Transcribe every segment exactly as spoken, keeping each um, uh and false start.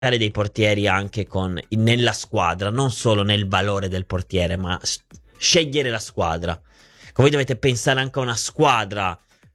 dei portieri anche con nella squadra, non solo nel valore del portiere, ma s- scegliere la squadra. Voi dovete pensare anche a una squadra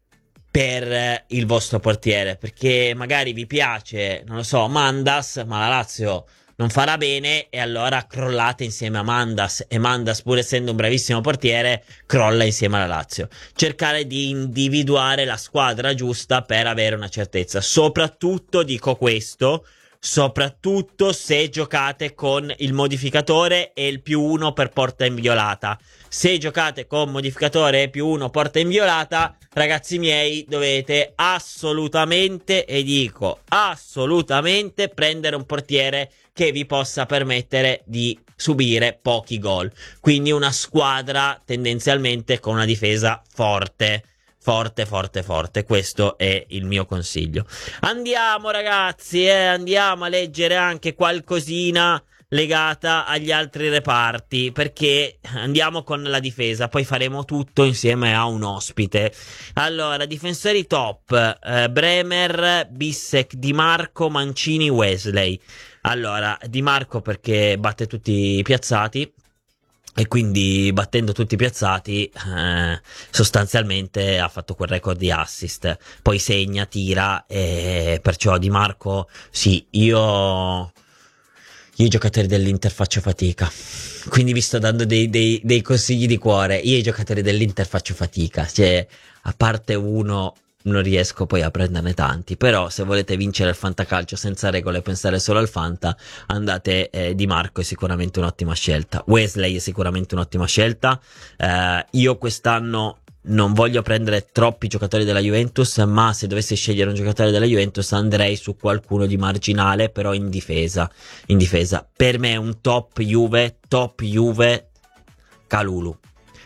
per eh, il vostro portiere, perché magari vi piace, non lo so, Mandas, ma la Lazio non farà bene e allora crollate insieme a Mandas, e Mandas, pur essendo un bravissimo portiere, crolla insieme alla Lazio. Cercare di individuare la squadra giusta per avere una certezza. Soprattutto dico questo, soprattutto se giocate con il modificatore e il più uno per porta inviolata. Se giocate con modificatore e più uno porta inviolata, ragazzi miei, dovete assolutamente, e dico assolutamente, prendere un portiere che vi possa permettere di subire pochi gol. Quindi una squadra tendenzialmente con una difesa forte. Forte, forte, forte. Questo è il mio consiglio. Andiamo ragazzi, eh, andiamo a leggere anche qualcosina legata agli altri reparti, perché andiamo con la difesa, poi faremo tutto insieme a un ospite. Allora, difensori top, eh, Bremer, Bissek, Di Marco, Mancini, Wesley. Allora, Di Marco perché batte tutti i piazzati, e quindi battendo tutti i piazzati eh, sostanzialmente ha fatto quel record di assist, poi segna, tira, e perciò Di Marco sì, io io i giocatori dell'Inter faccio fatica, quindi vi sto dando dei, dei, dei consigli di cuore. Io i giocatori dell'Inter faccio fatica, cioè a parte uno non riesco poi a prenderne tanti, però se volete vincere il fantacalcio senza regole e pensare solo al fanta, andate eh, Di Marco è sicuramente un'ottima scelta, Wesley è sicuramente un'ottima scelta. eh, io quest'anno non voglio prendere troppi giocatori della Juventus, ma se dovessi scegliere un giocatore della Juventus andrei su qualcuno di marginale, però in difesa. In difesa per me è un top Juve, top Juve Kalulu,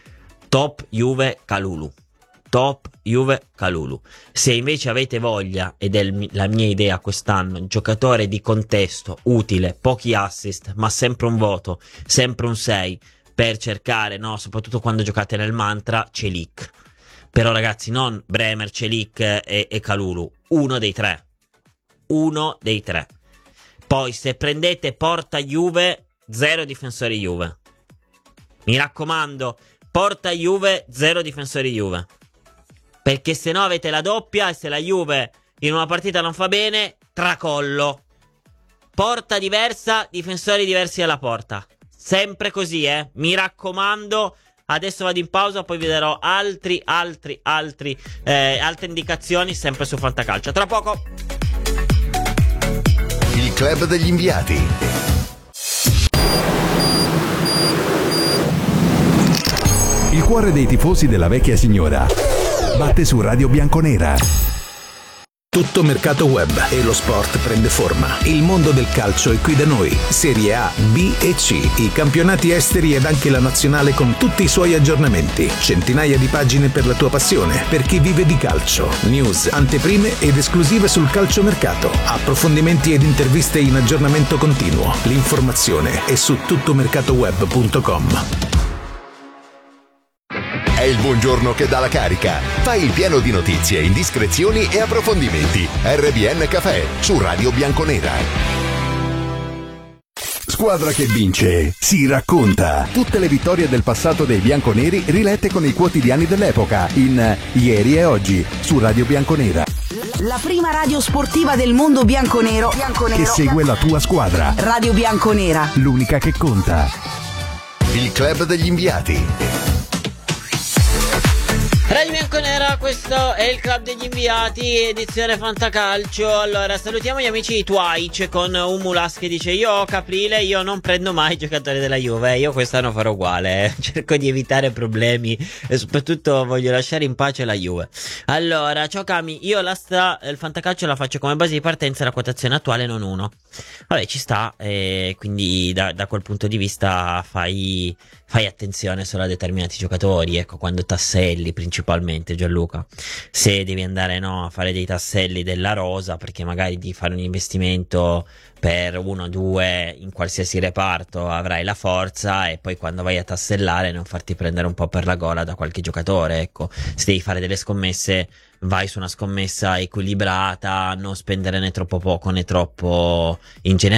top Juve Kalulu, top Juve Kalulu. Se invece avete voglia, ed è il, la mia idea quest'anno, giocatore di contesto, utile, pochi assist, ma sempre un voto, sempre un sei, per cercare, no, soprattutto quando giocate nel mantra, Celik. Però ragazzi, non Bremer, Celik e, e Kalulu, uno dei tre, uno dei tre. Poi se prendete porta Juve, zero difensori Juve, mi raccomando, porta Juve, zero difensori Juve, perché se no avete la doppia, e se la Juve in una partita non fa bene, tracollo. Porta diversa, difensori diversi alla porta. Sempre così, eh. Mi raccomando. Adesso vado in pausa, poi vi darò altri, altri, altri, eh, altre indicazioni sempre su Fantacalcio. Tra poco. Il club degli inviati. Il cuore dei tifosi della vecchia signora batte su Radio Bianconera. Tutto mercato web e lo sport prende forma. Il mondo del calcio è qui da noi. Serie A, B e C, i campionati esteri ed anche la nazionale con tutti i suoi aggiornamenti. Centinaia di pagine per la tua passione, per chi vive di calcio. News, anteprime ed esclusive sul calciomercato. Approfondimenti ed interviste in aggiornamento continuo. L'informazione è su tuttomercatoweb punto com. È il buongiorno che dà la carica. Fai il pieno di notizie, indiscrezioni e approfondimenti. R B N Café su Radio Bianconera. Squadra che vince si racconta. Tutte le vittorie del passato dei bianconeri rilette con i quotidiani dell'epoca in Ieri e Oggi su Radio Bianconera. La prima radio sportiva del mondo bianconero, bianconero che segue la tua squadra. Radio Bianconera, l'unica che conta. Il club degli inviati. Radio Bianconera, questo è il club degli inviati, edizione Fantacalcio. Allora, salutiamo gli amici di Twitch con Umulas che dice: io Caprile, io non prendo mai giocatori della Juve, io quest'anno farò uguale, eh. Cerco di evitare problemi e soprattutto voglio lasciare in pace la Juve. Allora, ciao Cami, io la sta, il Fantacalcio la faccio come base di partenza, la quotazione attuale non uno. Vabbè, ci sta, e quindi da, da quel punto di vista fai... fai attenzione solo a determinati giocatori, ecco, quando tasselli principalmente, Gianluca. Se devi andare, no, a fare dei tasselli della rosa, perché magari di fare un investimento per uno o due in qualsiasi reparto avrai la forza, e poi quando vai a tassellare non farti prendere un po' per la gola da qualche giocatore. Ecco, se devi fare delle scommesse, vai su una scommessa equilibrata, non spendere né troppo poco né troppo in generale.